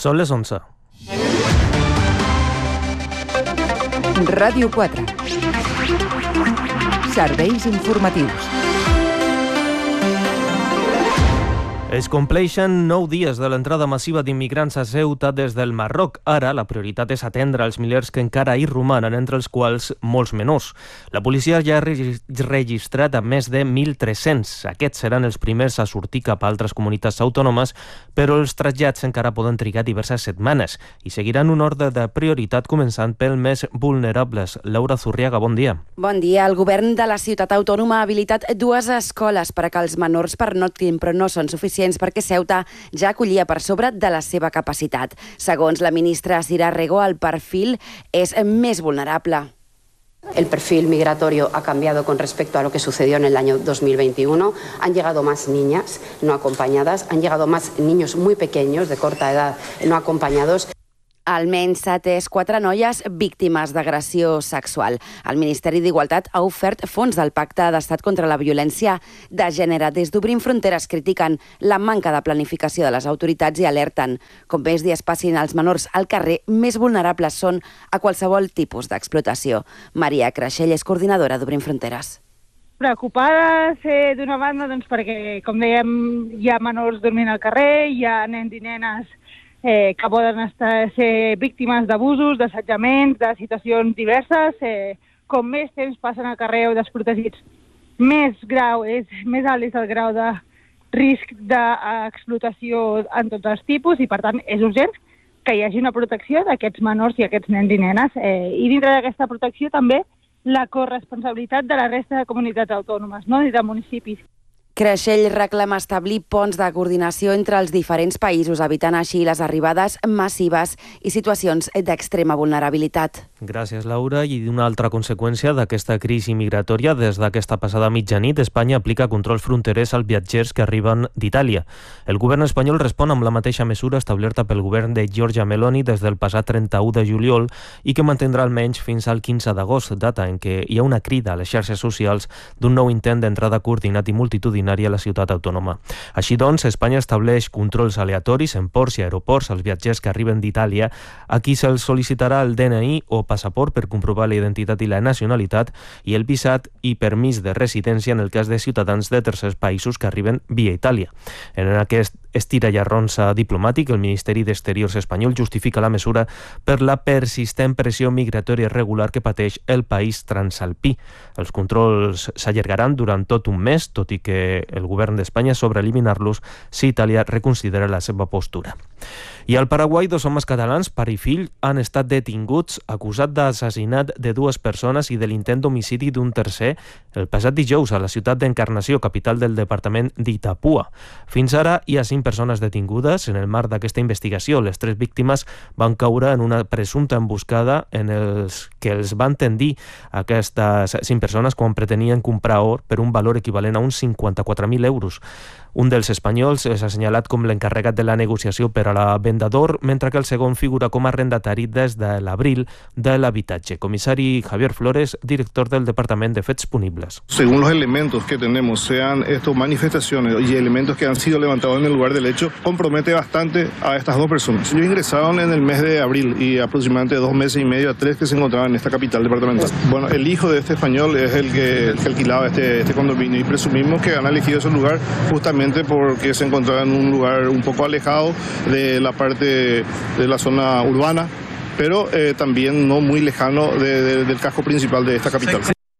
Són les 11. Ràdio 4. Serveis informatius. Es compleixen 9 dies de l'entrada massiva d'immigrants a Ceuta des del Marroc. Ara, la prioritat és atendre els milers que encara hi romanen, entre els quals molts menors. La policia ja ha registrat a més de 1.300. Aquests seran els primers a sortir cap a altres comunitats autònomes, però els trasllats encara poden trigar diverses setmanes i seguiran un ordre de prioritat començant pel més vulnerables. Laura Zurriaga, bon dia. Bon dia. El govern de la ciutat autònoma ha habilitat 2 escoles per a que els menors pernoctin, però no són suficients perquè Ceuta ja acollia per sobre de la seva capacitat. Segons la ministra Sira Rego, el perfil és més vulnerable. El perfil migratorio ha cambiado con respecto a lo que sucedió en el año 2021. Han llegado más niñas no acompañadas, han llegado más niños muy pequeños, de corta edad, no acompañados. Almenys s'ha atès 4 noies víctimes d'agressió sexual. El Ministeri d'Igualtat ha ofert fons del Pacte d'Estat contra la Violència de Gènere. Des d'Obrim Fronteres critiquen la manca de planificació de les autoritats i alerten. Com més dies passin els menors al carrer, més vulnerables són a qualsevol tipus d'explotació. Maria Creixell és coordinadora d'Obrim Fronteres. Preocupades d'una banda perquè, com dèiem, hi ha menors dormint al carrer, hi ha nens i nenes que poden ser víctimes d'abusos, d'assetjaments, de situacions diverses. Com més temps passen al carrer o desprotegits, més alt és el grau de risc d'explotació en tots els tipus i, per tant, és urgent que hi hagi una protecció d'aquests menors i aquests nens i nenes. I dintre d'aquesta protecció també la corresponsabilitat de la resta de comunitats autònomes, no? I de municipis. Creixell reclama establir ponts de coordinació entre els diferents països, evitant així les arribades massives i situacions d'extrema vulnerabilitat. Gràcies, Laura. I una altra conseqüència d'aquesta crisi migratòria, des d'aquesta passada mitjanit, Espanya aplica controls fronterers als viatgers que arriben d'Itàlia. El govern espanyol respon amb la mateixa mesura establerta pel govern de Giorgia Meloni des del passat 31 de juliol i que mantindrà almenys fins al 15 d'agost, data en què hi ha una crida a les xarxes socials d'un nou intent d'entrada coordinat i multitudinari a la ciutat autònoma. Així doncs, Espanya estableix controls aleatoris en ports i aeroports als viatgers que arriben d'Itàlia, a qui se'ls sol·licitarà el DNI o passaport per comprovar la identitat i la nacionalitat i el visat i permís de residència en el cas de ciutadans de tercers països que arriben via Itàlia. En aquest estira i arronsa diplomàtic, el Ministeri d'Exteriors espanyol justifica la mesura per la persistent pressió migratòria irregular que pateix el país transalpí. Els controls s'allargaran durant tot un mes, tot i que el govern d'Espanya sobre eliminar-los si Itàlia reconsidera la seva postura. I al Paraguai, 2 homes catalans, pare i fill, han estat detinguts acusats d'assassinat de 2 persones i de l'intent d'homicidi d'un tercer el passat dijous a la ciutat d'Encarnació, capital del departament d'Itapúa. Fins ara hi ha 5 persones detingudes en el marc d'aquesta investigació. Les 3 víctimes van caure en una presumpta emboscada en els que els van tendir aquestes 5 persones quan pretenien comprar or per un valor equivalent a uns 54.000 euros. Un dels espanyols és assenyalat com l'encarregat de la negociació per a la venda d'or, mentre que el segon figura com a arrendatari des de l'abril de l'habitatge. Comissari Javier Flores, director del Departament de Fets Punibles. Según los elementos que tenemos, sean estos manifestaciones y elementos que han sido levantados en el lugar del hecho, compromete bastante a estas 2 personas. Ellos ingresaron en el mes de abril y aproximadamente 2 meses y medio a 3 que se encontraban en esta capital departamental. Bueno, el hijo de este español es el que alquilaba este condominio y presumimos que han elegido ese lugar justamente porque se encontraba en un lugar un poco alejado de la parte de la zona urbana, pero también no muy lejano del casco principal de esta capital.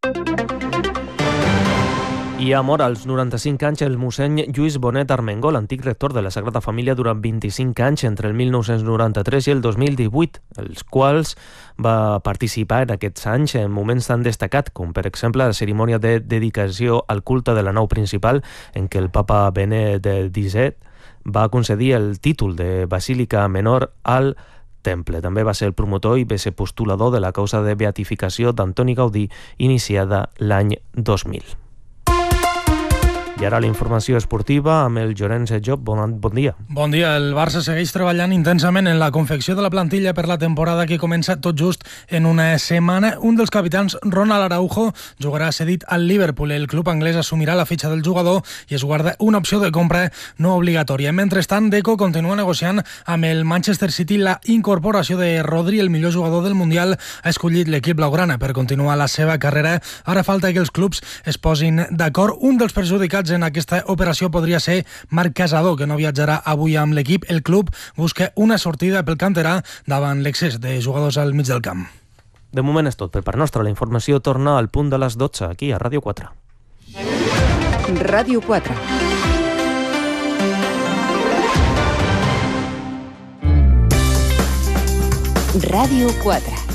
I ha mort als 95 anys el mossèn Lluís Bonet Armengol, antic rector de la Sagrada Família durant 25 anys entre el 1993 i el 2018, els quals va participar en aquests anys en moments tan destacats com, per exemple, la cerimònia de dedicació al culte de la nau principal en què el papa Benet XVII va concedir el títol de Basílica Menor al temple. També va ser el promotor i va ser postulador de la causa de beatificació d'Antoni Gaudí iniciada l'any 2000. I ara la informació esportiva amb el Llorenç Job. Bon dia. Bon dia. El Barça segueix treballant intensament en la confecció de la plantilla per la temporada que comença tot just en una setmana. Un dels capitans, Ronald Araujo, jugarà cedit al Liverpool. El club anglès assumirà la fitxa del jugador i es guarda una opció de compra no obligatòria. Mentrestant, Deco continua negociant amb el Manchester City la incorporació de Rodri, el millor jugador del Mundial. Ha escollit l'equip blaugrana per continuar la seva carrera. Ara falta que els clubs es posin d'acord. Un dels perjudicats en aquesta operació podria ser Marc Casador, que no viatjarà avui amb l'equip. El club busca una sortida pel canterà davant l'excés de jugadors al mig del camp. De moment és tot per part nostra. La informació torna al punt de les 12, aquí a Ràdio 4. Ràdio 4. Ràdio 4.